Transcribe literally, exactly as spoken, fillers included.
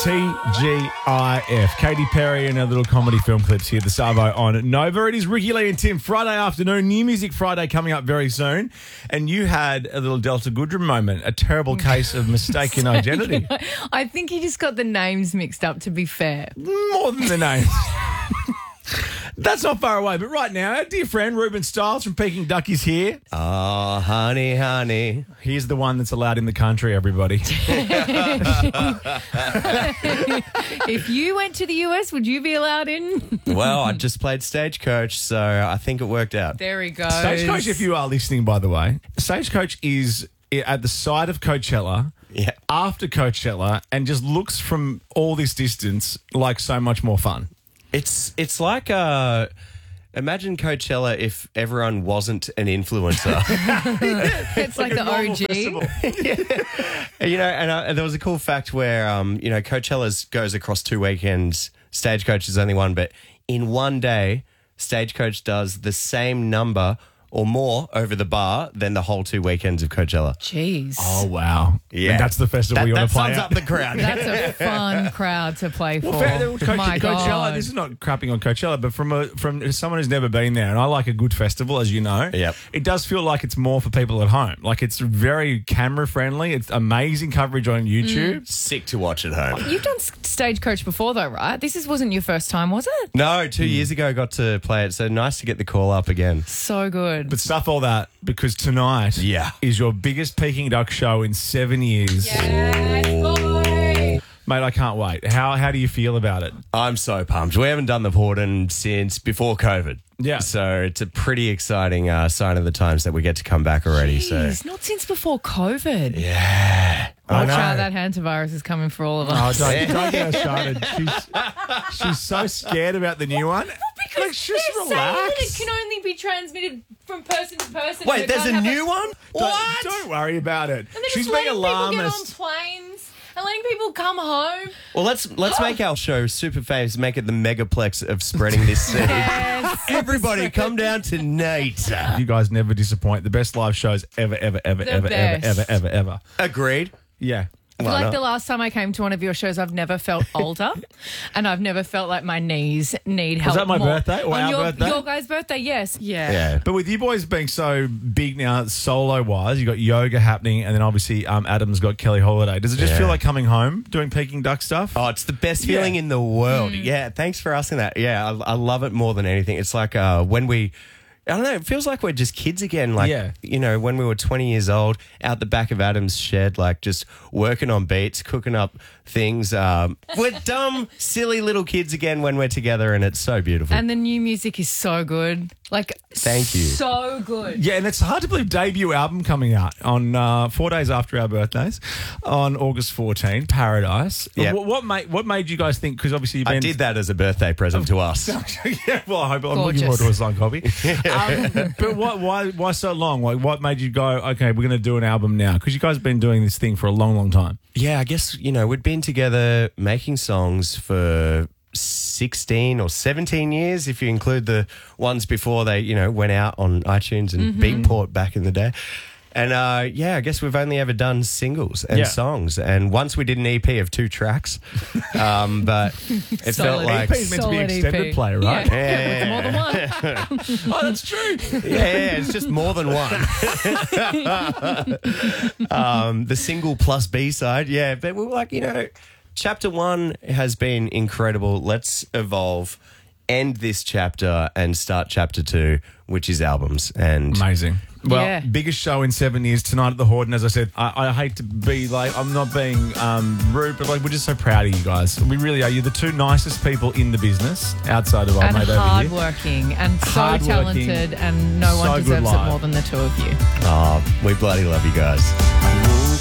T G I F. Katy Perry and her little comedy film clips here, the Savo on Nova. It is Ricky Lee and Tim, Friday afternoon, New Music Friday coming up very soon. And you had a little Delta Goodrem moment, a terrible case of mistaken identity. I think he just got the names mixed up, to be fair. More than the names. That's not far away, but right now, our dear friend Ruben Stiles from Peking Duck is here. Oh, honey, honey. He's the one that's allowed in the country, everybody. If you went to the U S, would you be allowed in? Well, I just played Stagecoach, so I think it worked out. There he goes. Stagecoach, if you are listening, by the way, Stagecoach is at the side of Coachella, Yeah. after Coachella, and just looks from all this distance like so much more fun. It's it's like uh imagine Coachella if everyone wasn't an influencer. It's like, a the O normal G. festival. You know, and, uh, and there was a cool fact where um you know Coachella goes across two weekends, Stagecoach is only one, but in one day Stagecoach does the same number or more over the bar than the whole two weekends of Coachella. Jeez. Oh, wow. Yeah. And that's the festival That, you want that to play sums at. up the crowd. That's a fun crowd to play for. Well, fair, Coach, My Coachella, God. this is not crapping on Coachella, but from a, from someone who's never been there, and I like a good festival, as you know, Yep. it does feel like it's more for people at home. Like, it's very camera-friendly. It's amazing coverage on YouTube. Sick to watch at home. You've done s- Stagecoach before, though, right? This is, wasn't your first time, was it? No, two years ago I got to play it, so nice to get the call up again. So good. But stuff all that, because tonight Yeah. is your biggest Peking Duck show in seven years. Yes, boy. Mate, I can't wait. How how do you feel about it? I'm so pumped. We haven't done the Porton since before COVID. Yeah. So it's a pretty exciting uh, sign of the times that we get to come back already. Jeez, So not since before COVID. yeah. Watch know. out, that hantavirus is coming for all of Oh, us. don't, don't get her started. She's, she's so scared about the new one. Because Like, just they're saying that relax. it can only be transmitted from person to person. Wait, and it there's can't a have new one? Don't, What? don't worry about it. And they're She's just being letting people get on alarmist. planes and letting people come home. Well, let's let's make our show super famous. Make it the megaplex of spreading this seed. Yes. Everybody, come down tonight. You guys never disappoint. The best live shows ever, ever, ever, The ever, best. ever, ever, ever, ever. Agreed. Yeah. I feel Why like not? the last time I came to one of your shows, I've never felt older, and I've never felt like my knees need help. that my more. birthday or On our your, birthday? Your guys' birthday, yes. Yeah. Yeah. But with you boys being so big now, solo wise, you got yoga happening, and then obviously um, Adam's got Kelly Holiday. Does it just Yeah. feel like coming home doing Peking Duck stuff? Oh, it's the best feeling Yeah. in the world. Yeah, thanks for asking that. Yeah, I, I love it more than anything. It's like uh, when we, I don't know, it feels like we're just kids again. Like, Yeah. you know, when we were twenty years old, out the back of Adam's shed, like just working on beats, cooking up things. Um, we're dumb, silly little kids again when we're together, and it's so beautiful. And the new music is so good. Like, Thank you. So good. Yeah, and it's hard to believe debut album coming out on uh, four days after our birthdays on August fourteenth, Paradise. Yeah. What, what made what made you guys think? Because obviously you've been. I did that as a birthday present to us. Yeah, well, I hope I'm Gorgeous. looking forward to a signed copy. um, but what, why, why so long? Like, what made you go? Okay, we're going to do an album now? Because you guys have been doing this thing for a long, long time. Yeah, I guess, you know, we'd been together making songs for sixteen or seventeen years, if you include the ones before they, you know, went out on iTunes and Beatport back in the day. And uh, yeah, I guess we've only ever done singles and Yeah. songs. And once we did an E P of two tracks, um, but it felt Solid. like. E P's meant to be Solid extended E P. play, right? Yeah, Yeah. It's more than one. Oh, that's true. Yeah, yeah, it's just more than one. um, the single plus B side, yeah. But we were like, you know, chapter one has been incredible. Let's evolve, end this chapter, and start chapter two, which is albums. And Amazing. Well, Yeah. biggest show in seven years tonight at the Horde. And as I said, I, I hate to be like, I'm not being um, rude, but like, we're just so proud of you guys. We really are. You're the two nicest people in the business outside of our And mate over here. hardworking and so Hardworking, talented, and no so one good deserves it live. more than the two of you. oh, we bloody love you guys.